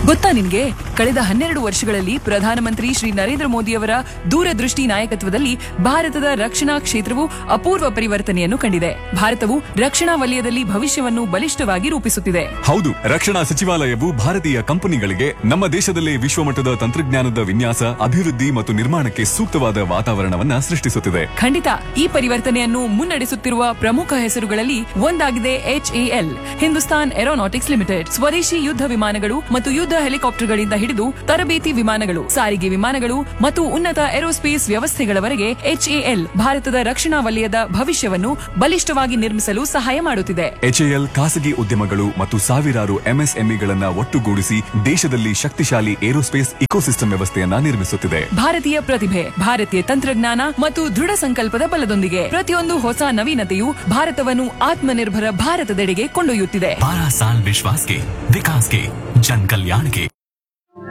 ಗೊತ್ತಾ ನಿನ್ಗೆ, ಕಳೆದ 12 ವರ್ಷಗಳಲ್ಲಿ ಪ್ರಧಾನಮಂತ್ರಿ ಶ್ರೀ ನರೇಂದ್ರ ಮೋದಿಯವರ ದೂರದೃಷ್ಟಿ ನಾಯಕತ್ವದಲ್ಲಿ ಭಾರತದ ರಕ್ಷಣಾ ಕ್ಷೇತ್ರವು ಅಪೂರ್ವ ಪರಿವರ್ತನೆಯನ್ನು ಕಂಡಿದೆ. ಭಾರತವು ರಕ್ಷಣಾ ವಲಯದಲ್ಲಿ ಭವಿಷ್ಯವನ್ನು ಬಲಿಷ್ಠವಾಗಿ ರೂಪಿಸುತ್ತಿದೆ. ಹೌದು, ರಕ್ಷಣಾ ಸಚಿವಾಲಯವು ಭಾರತೀಯ ಕಂಪನಿಗಳಿಗೆ ನಮ್ಮ ದೇಶದಲ್ಲೇ ವಿಶ್ವಮಟ್ಟದ ತಂತ್ರಜ್ಞಾನದ ವಿನ್ಯಾಸ, ಅಭಿವೃದ್ಧಿ ಮತ್ತು ನಿರ್ಮಾಣಕ್ಕೆ ಸೂಕ್ತವಾದ ವಾತಾವರಣವನ್ನ ಸೃಷ್ಟಿಸುತ್ತಿದೆ. ಖಂಡಿತ, ಈ ಪರಿವರ್ತನೆಯನ್ನು ಮುನ್ನಡೆಸುತ್ತಿರುವ ಪ್ರಮುಖ ಹೆಸರುಗಳಲ್ಲಿ ಒಂದಾಗಿದೆ HAL, ಹಿಂದೂಸ್ತಾನ್ ಏರೋನಾಟಿಕ್ಸ್ ಲಿಮಿಟೆಡ್. ಸ್ವದೇಶಿ ಯುದ್ಧ ವಿಮಾನಗಳು ಮತ್ತು ಯುದ್ಧ ಹೆಲಿಕಾಪ್ಟರ್ಗಳಿಂದ ಹಿಡಿದು ತರಬೇತಿ ವಿಮಾನಗಳು, ಸಾರಿಗೆ ವಿಮಾನಗಳು ಮತ್ತು ಉನ್ನತ ಏರೋಸ್ಪೇಸ್ ವ್ಯವಸ್ಥೆಗಳವರೆಗೆ HAL ಭಾರತದ ರಕ್ಷಣಾ ವಲಯದ ಭವಿಷ್ಯವನ್ನು ಬಲಿಷ್ಠವಾಗಿ ನಿರ್ಮಿಸಲು ಸಹಾಯ ಮಾಡುತ್ತಿದೆ. HAL ಖಾಸಗಿ ಉದ್ಯಮಗಳು ಮತ್ತು ಸಾವಿರಾರು MSMEಗಳನ್ನ ಒಟ್ಟುಗೂಡಿಸಿ ದೇಶದಲ್ಲಿ ಶಕ್ತಿಶಾಲಿ ಏರೋಸ್ಪೇಸ್ ಇಕೋಸಿಸ್ಟಮ್ ವ್ಯವಸ್ಥೆಯನ್ನ ನಿರ್ಮಿಸುತ್ತಿದೆ. ಭಾರತೀಯ ಪ್ರತಿಭೆ, ಭಾರತೀಯ ತಂತ್ರಜ್ಞಾನ ಮತ್ತು ದೃಢ ಸಂಕಲ್ಪದ ಬಲದೊಂದಿಗೆ ಪ್ರತಿಯೊಂದು ಹೊಸ ನವೀನತೆಯು ಭಾರತವನ್ನು ಆತ್ಮನಿರ್ಭರ ಭಾರತದೆಡೆಗೆ ಕೊಂಡೊಯ್ಯುತ್ತಿದೆ. 12 साल विश्वास के, विकास के, जन कल्याण के।